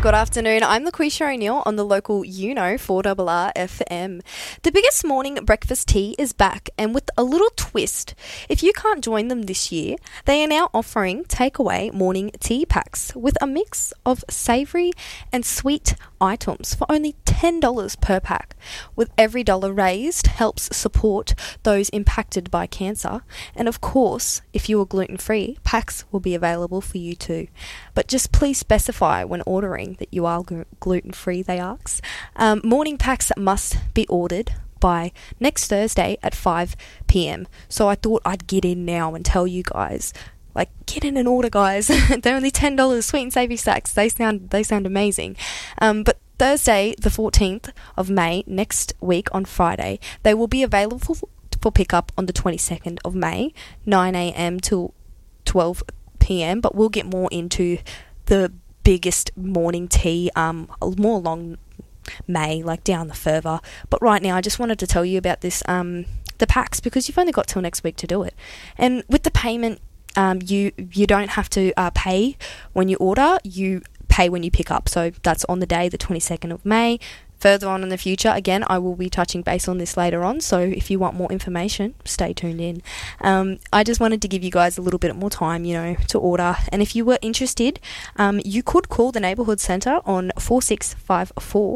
Good afternoon. I'm LaQuisha O'Neill on the local 4RR FM. The biggest morning breakfast tea is back, and with a little twist. If you can't join them this year, they are now offering takeaway morning tea packs with a mix of savoury and sweet items for only $10 per pack. With every dollar raised helps support those impacted by cancer. And of course, if you are gluten-free, packs will be available for you too. But just please specify when ordering that you are gluten-free, they ask. Morning packs must be ordered by next Thursday at 5 p.m. So I thought I'd get in now and tell you guys, like, get in and order, guys. They're only $10, sweet and savoury snacks. They sound amazing. But Thursday, the 14th of May, next week on Friday, they will be available for pickup on the 22nd of May, 9 a.m. till 12 p.m. But we'll get more into the biggest morning tea more along May, like down the further. But right now I just wanted to tell you about this the packs, because you've only got till next week to do it. And with the payment, you don't have to pay when you order, you pay when you pick up. So that's on the day, the 22nd of May. Further on in the future, again, I will be touching base on this later on, so if you want more information, stay tuned in. I just wanted to give you guys a little bit more time, to order. And if you were interested, you could call the Neighbourhood Centre on 4654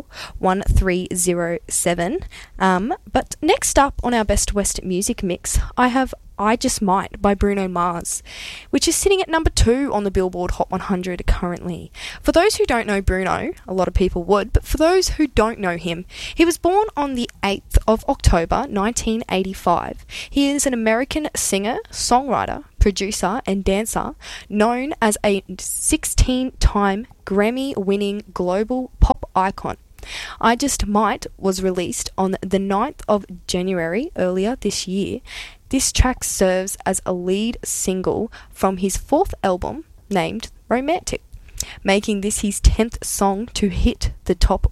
1307. But next up on our Best West Music Mix, I have I Just Might by Bruno Mars, which is sitting at number 2 on the Billboard Hot 100 currently. For those who don't know Bruno, a lot of people would, but for those who don't know him, he was born on the 8th of October 1985. He is an American singer, songwriter, producer and dancer, known as a 16-time Grammy-winning global pop icon. I Just Might was released on the 9th of January earlier this year. This track serves as a lead single from his 4th album, named Romantic, making this his 10th song to hit the top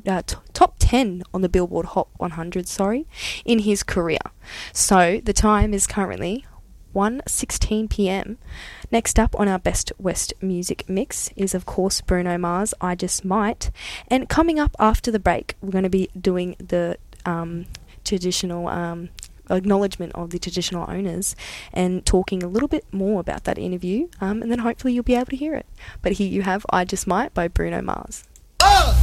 10 on the Billboard Hot 100, in his career. So the time is currently 1:16 p.m. Next up on our Best West Music Mix is, of course, Bruno Mars, I Just Might. And coming up after the break, we're going to be doing the traditional acknowledgement of the traditional owners and talking a little bit more about that interview, and then hopefully you'll be able to hear it. But here you have I Just Might by Bruno Mars.